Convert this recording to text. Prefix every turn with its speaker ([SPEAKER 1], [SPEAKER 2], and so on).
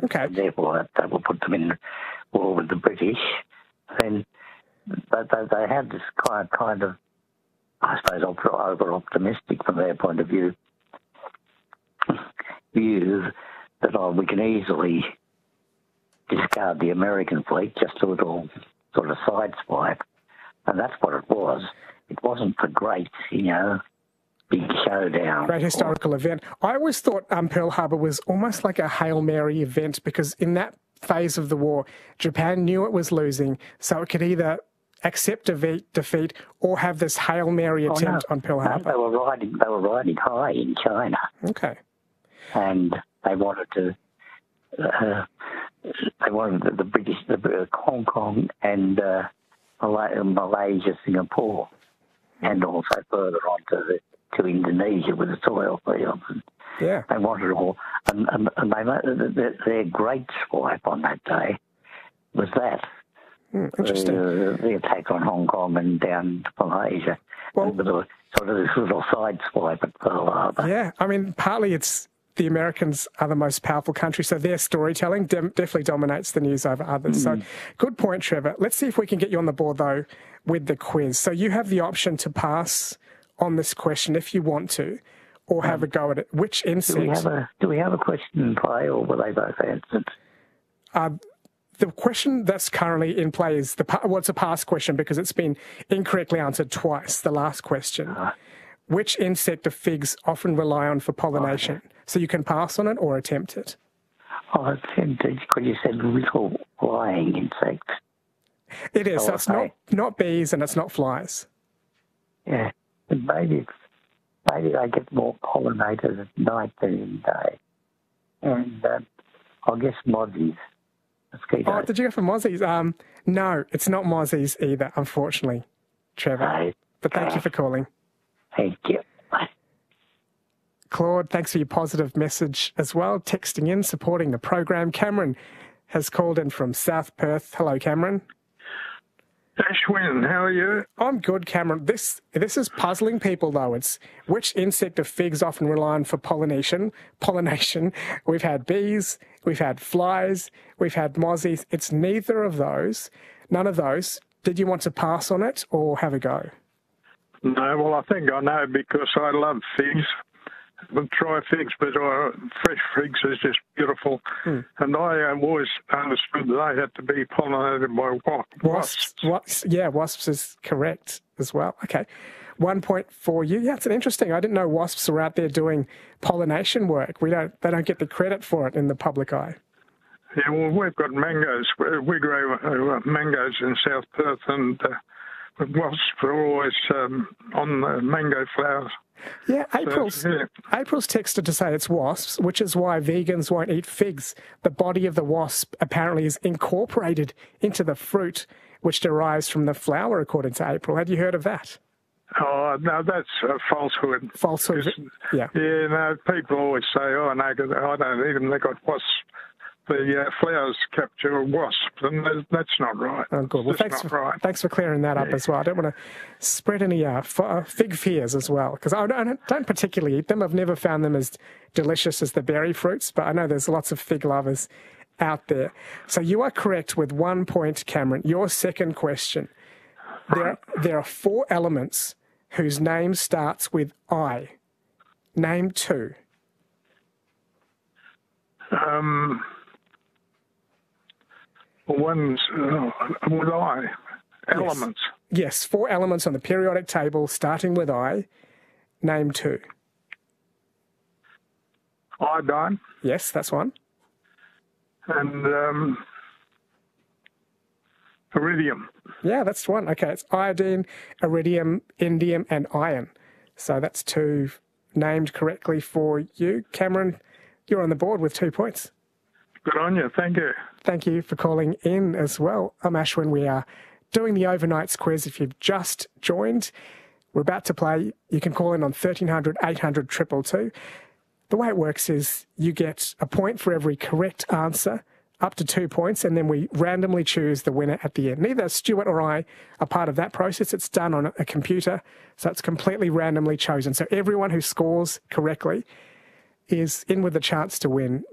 [SPEAKER 1] Okay.
[SPEAKER 2] And therefore, that will put them in war with the British. Then they had this kind of, I suppose, over-optimistic from their point of view that we can easily discard the American fleet, just a little sort of sideswipe. And that's what it was. It wasn't the great, big showdown.
[SPEAKER 1] Great historical event. I always thought Pearl Harbor was almost like a Hail Mary event, because in that phase of the war, Japan knew it was losing, so it could either accept defeat or have this Hail Mary attempt on Pearl Harbor.
[SPEAKER 2] They were riding high in China.
[SPEAKER 1] Okay.
[SPEAKER 2] And they wanted to. They wanted the British, Hong Kong and Malaysia, Singapore, and also further on to Indonesia with its oil fields.
[SPEAKER 1] Yeah.
[SPEAKER 2] They wanted it all. And their great swipe on that day was that.
[SPEAKER 1] Interesting.
[SPEAKER 2] The attack on Hong Kong and down to Malaysia.
[SPEAKER 1] Well,
[SPEAKER 2] sort of this little side swipe at Pearl Harbor.
[SPEAKER 1] Yeah, I mean, partly it's the Americans are the most powerful country, so their storytelling definitely dominates the news over others. So good point, Trevor. Let's see if we can get you on the board, though, with the quiz. So you have the option to pass on this question if you want to, or have a go at it. Which insect...
[SPEAKER 2] Do we have a question in play, or were they both answered?
[SPEAKER 1] The question that's currently in play is it's a past question because it's been incorrectly answered twice, the last question. Which insect do figs often rely on for pollination? So you can pass on it or attempt it.
[SPEAKER 2] Attempted, because you said little flying insect.
[SPEAKER 1] It is, so it's not bees and it's not flies.
[SPEAKER 2] Yeah, maybe they get more pollinated at night than in the day. And I guess mozzies.
[SPEAKER 1] Oh, did you go for mozzies? No, it's not mozzies either, unfortunately, Trevor.
[SPEAKER 2] Right.
[SPEAKER 1] But thank you for calling.
[SPEAKER 2] Thank you.
[SPEAKER 1] Claude, thanks for your positive message as well, texting in, supporting the program. Cameron has called in from South Perth. Hello, Cameron.
[SPEAKER 3] Ashwin, how are you?
[SPEAKER 1] I'm good, Cameron. This is puzzling people, though. It's which insect do figs often rely on for pollination? We've had bees, we've had flies, we've had mozzies. It's neither of those. None of those. Did you want to pass on it or have a go?
[SPEAKER 3] No, well, I think I know because I love figs. We'll try figs, but fresh figs is just beautiful. And I always understood that they had to be pollinated by wasps.
[SPEAKER 1] Wasps is correct as well. Okay. 1 point for you. Yeah, it's interesting. I didn't know wasps are out there doing pollination work. They don't get the credit for it in the public eye.
[SPEAKER 3] Yeah, well, we've got mangoes. We grow mangoes in South Perth, and wasps are always on the mango flowers.
[SPEAKER 1] Yeah, April's texted to say it's wasps, which is why vegans won't eat figs. The body of the wasp apparently is incorporated into the fruit, which derives from the flower, according to April. Had you heard of that?
[SPEAKER 3] Oh, no, that's a falsehood.
[SPEAKER 1] Falsehood, yeah.
[SPEAKER 3] Yeah, no, people always say, oh, no, I don't eat them, they got wasps. The flowers capture wasps, and that's not right.
[SPEAKER 1] Oh, good. Well, thanks for clearing that up as well. I don't want to spread any fig fears as well, because I don't particularly eat them. I've never found them as delicious as the berry fruits, but I know there's lots of fig lovers out there. So you are correct with 1 point, Cameron. Your second question. There are 4 elements whose name starts with I. Name 2.
[SPEAKER 3] One's with I. Elements.
[SPEAKER 1] Yes, 4 elements on the periodic table starting with I. Name 2.
[SPEAKER 3] Iodine.
[SPEAKER 1] Yes, that's one.
[SPEAKER 3] And iridium.
[SPEAKER 1] Yeah, that's one. Okay, it's iodine, iridium, indium, and iron. So that's 2 named correctly for you. Cameron, you're on the board with 2 points.
[SPEAKER 3] Good on you. Thank you.
[SPEAKER 1] Thank you for calling in as well. I'm Ashwin. We are doing the overnights quiz. If you've just joined, we're about to play. You can call in on 1300 800 222. The way it works is you get a point for every correct answer, up to 2 points, and then we randomly choose the winner at the end. Neither Stuart or I are part of that process. It's done on a computer, so it's completely randomly chosen. So everyone who scores correctly is in with a chance to win